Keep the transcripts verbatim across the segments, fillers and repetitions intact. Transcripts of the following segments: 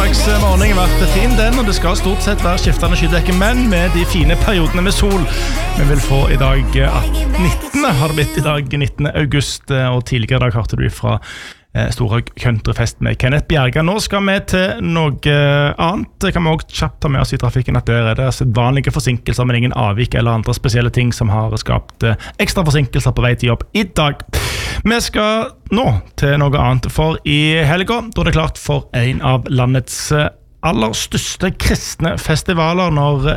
Søndagsmorgen har vært fin den, og det skal stort sett være skiftende skydekke, men med de fine periodene med sol. Vi vil få i dag nittende har det blitt i dag, nittende august, og tidligere i dag hørte du fra Storhaug Countryfest med Kenneth Bjerga. Nå skal vi til noe annet. Det kan vi også kjapt ta med oss i trafikken at der er det vanlige forsinkelser, men ingen avvik eller andre spesielle ting som har skapt ekstra forsinkelser på vei til jobb i dag. Vi skal nå til noe annet, for i helga da er det klart for en av landets aller største kristne festivaler når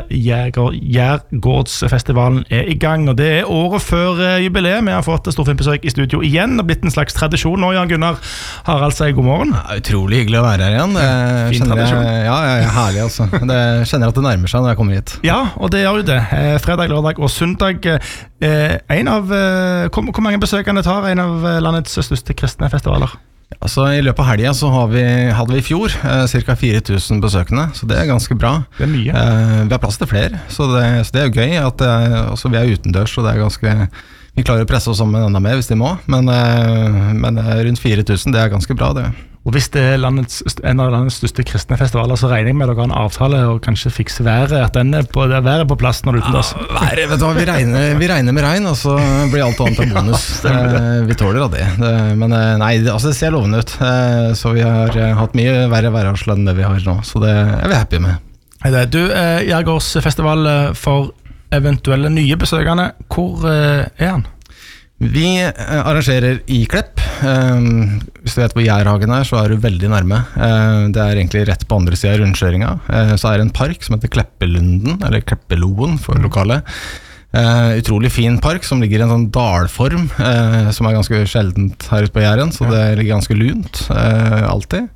Gjergårdsfestivalen er i gang, og det er året før jubileet. Vi har fått storfilmbesøk i studio igjen, det har blitt en slags tradisjon nå. Jan Gunnar Haraldseid, god morgen. Ja, utrolig hyggelig å være her igjen. Fin tradisjon. Jeg, ja, ja, herlig altså. Det kjenner at det nærmer seg når jeg kommer hit. Ja, og det gjør jo det. Fredag, lørdag og søndag. En av, hvor, hvor mange besøkende tar en av landets største kristne festivaler? Altså, I løpet av helgen så har vi, hadde vi i fjor eh, ca. fire tusen besøkende, så det er ganske bra. Det er mye. Eh, vi har plass til flere, så det, så det er jo gøy at det, altså, vi er utendørs, så det er ganske, vi klarer å presse oss sammen enda mer hvis de må, men, eh, men rundt fire tusen, det er ganske bra det. Og hvis det er landets, en av landets største kristne festivaler, så regner jeg med at dere har en avtale og kanskje fikse været, at den er på, det er været på plass når du utendørs. Ja, været, vet du hva, vi regner, vi regner med regn, og så blir alt annet en bonus. eh, vi tåler av det. det men nei, det, altså, det ser lovende ut. Eh, så vi har eh, hatt mye verre værvarsel enn det vi har nå, så det er vi happy med. Du, eh, Gjergårdsfestival for eventuelle nye besøkende, hvor eh, er han? Vi arrangerer i Klepp. Um, hvis du vet hvor Gjærhagen er, så er du veldig nærme. Uh, det er egentlig rett på andre siden av rundkjøringa. Uh, så er det en park som heter Kleppelunden, eller Kleppeloen for lokale. Uh, utrolig fin park som ligger i en sånn dalform, uh, som er ganske sjeldent her ute på Gjæren, så det ligger ganske lunt, uh, alltid.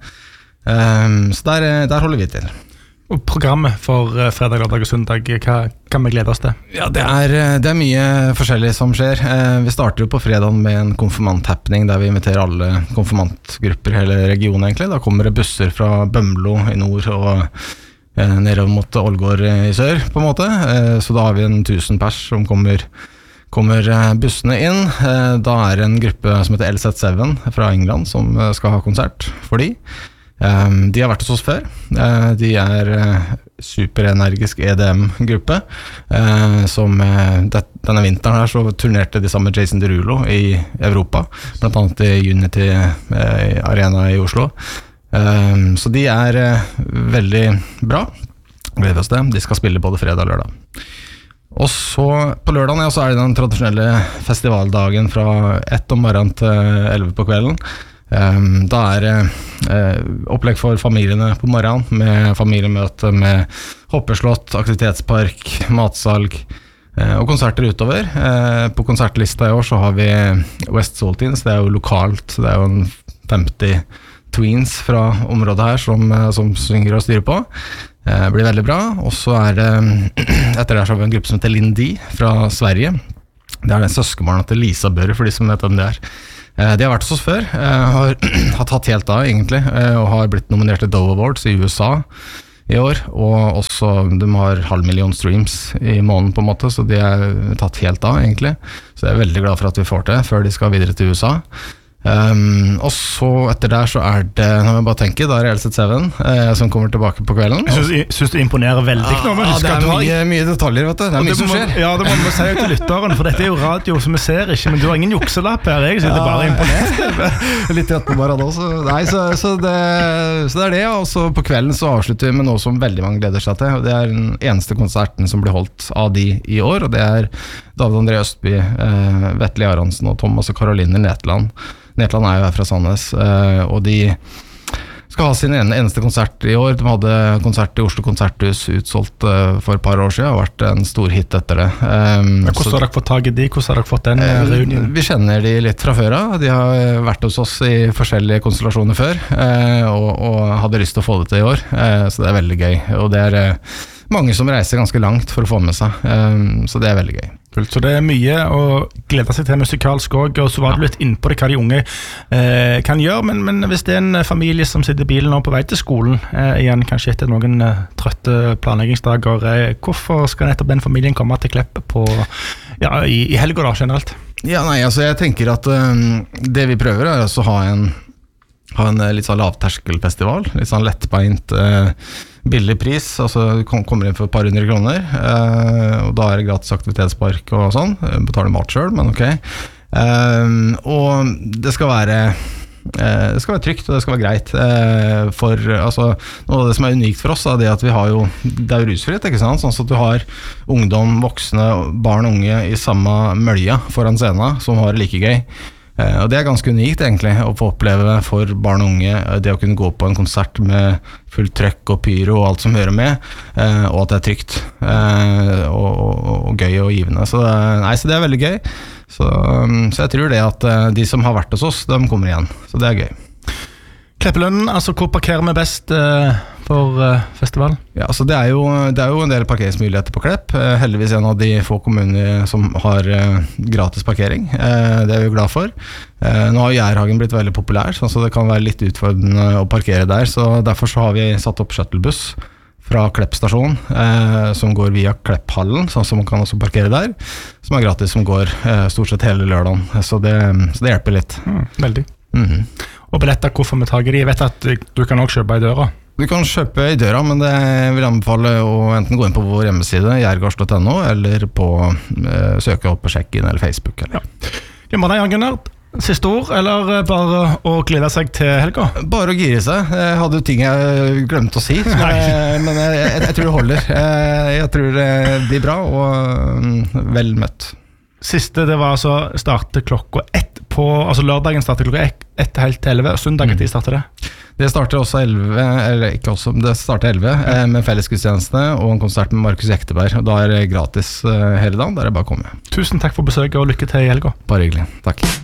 Um, så der, der holder vi til. Og programmet for fredag, lørdag og søndag, hva kan vi glede oss til? Ja, det er, det er mye forskjellig som skjer. Eh, vi starter jo på fredagen med en konfirmant-happening der vi inviterer alle konfirmantgrupper i hele regionen egentlig. Da kommer det busser fra Bømlo i nord og eh, nedover mot Ålgård i sør på en måte. Eh, så da har vi en tusen pers som kommer, kommer bussene inn. Eh, da er det en gruppe som heter L Z syv fra England som skal ha konsert for de. Um, de har vært hos oss før. Uh, de er uh, superenergisk E D M-gruppe uh, som uh, det, denne vinteren her så turnerte de sammen med Jason Derulo i Europa, blant annet i Unity uh, Arena i Oslo. Um, så de er uh, veldig bra. Gleder oss det. De skal spille både fredag og lørdag. Og så på lørdagen ja, så er det den tradisjonelle festivaldagen fra ett om morgenen til elleve på kvelden. Um, da er det uh, opplegg for familiene på morgenen med familiemøte med hoppeslott, aktivitetspark, matsalg uh, og konserter utover. Uh, på konsertlista i år så har vi West Saltines, det er jo lokalt, det er jo en femti tweens fra området her som, uh, som synger og styrer på. Det uh, blir veldig bra. Og så er det etter det så har vi en gruppe som heter Lindy fra Sverige. Det er den søskenbarnet til Lisa Børre, for de som vet hvem det er. De har vært hos oss før, har, har tatt helt av egentlig, og har blitt nominert til Dove Awards i U S A i år, og også de har halv million streams i måneden på en måte, så de har tatt helt av egentlig, så jeg er veldig glad for at vi får det før de skal videre til U S A. Um, og så etter der så er det, når jeg bare tenker, da er det L Z syv eh, som kommer tilbake på kvelden. Jeg synes, synes du imponerer veldig nå, men ja, det er mye, mye detaljer, vet du. Det er mye som skjer. Ja, det må vi si til lytteren, for dette er jo radio som vi ser ikke, men du har ingen jukselapp her, jeg sitter ja, bare imponert. Litt rett på bare da, så, nei, så, så, det, så det er det, og så på kvelden så avslutter vi med noe som veldig mange gleder seg til, og det er den eneste konserten som blir holdt av de i år, og det er David André Østby, eh, Vetle Aronsen og Thomas og Caroline Netland. Netland er jo her fra Sandnes, og de skal ha sin eneste konsert i år. De hadde konsert i Oslo Konserthus utsolgt for et par år siden, og vært en stor hit etter det. Hvordan har dere fått tag i de? Hvordan har dere fått den reunionen? Vi kjenner de litt fra før av. De har vært hos oss i forskjellige konstellasjoner før, og, og hadde lyst til å få det til i år, så det er veldig gøy. Og det er mange som reiser ganske langt for å få med seg, så det er veldig gøy. Så det er mye å glede seg til musikalsk også, og så var det litt innpå det hva de unge eh, kan gjøre, men, men hvis det er en familie som sitter i bilen nå på vei til skolen, eh, igjen kanskje etter noen eh, trøtte planleggingsdager, eh, hvorfor skal nettopp den familien komme til Klepp på, ja, i, i helga da generelt? Ja, nei, altså jeg tenker at um, det vi prøver er altså å ha en ha en litt sånn lavterskelfestival, litt sånn lettbeint, eh, billig pris, altså du kommer inn for et par hundre kroner, eh, og da er det gratis aktivitetspark og sånn, betaler mat selv, men ok. Eh, og det skal være eh, det skal være trygt, og det skal være greit, eh, for altså, noe av det som er unikt for oss er det at vi har jo, det er jo rusfritt, ikke sant, sånn at du har ungdom, voksne, barn og unge i samme mølja foran scenen, som har det like gøy. Uh, og det er ganske unikt egentlig å få oppleve for barn og unge uh, det å kunne gå på en konsert med full trøkk og pyro og alt som hører med, uh, og at det er trygt uh, og, og, og gøy og givende, så, uh, nei, så det er veldig gøy, så, um, så jeg tror det at uh, de som har vært hos oss, de kommer igjen, så det er gøy. Kleppelønnen, altså hvor parkerer vi best uh, for uh, festivalen? Ja, altså det er, jo, det er jo en del parkeringsmuligheter på Klepp, uh, heldigvis en av de få kommuner som har uh, gratis parkering, uh, det er vi jo glad for. Uh, nå har Jærhagen blitt veldig populær, så det kan være litt utfordrende å parkere der, så derfor så har vi satt opp shuttlebuss fra Klepp stasjon, uh, som går via Klepphallen, sånn som man kan også parkere der, som er gratis, som går uh, stort sett hele lørdagen, så det, så det hjelper litt. Mm, veldig. Mm-hmm. Og billetter, hvorfor vi tager de? Jeg vet at du kan også kjøpe i døra. Du kan kjøpe i døra, men det vil jeg anbefale å enten gå inn på vår hjemmeside, jergards punktum no, eller på uh, søke opp på Sjekk-inn eller Facebook. Eller. Ja. Glemmer deg, Jan Gunnar. Siste ord, eller bare å glede seg til helga? Bare å gire seg. Jeg hadde jo ting jeg glemte å si, jeg, men jeg, jeg, jeg tror det holder. Jeg, jeg tror det blir bra, og um, vel møtt. Siste, det var altså starte klokka ett på, altså lørdagen starter klokka ett, ett helt til elleve, og søndagen tid starter det? Det starter også elleve, eller ikke også, det starter elleve, eh, med fellesgudstjeneste og en konsert med Markus Jekteberg, og da er det gratis eh, hele dagen, der er det bare å komme. Tusen takk for besøket, og lykke til i helga. Bare hyggelig, takk.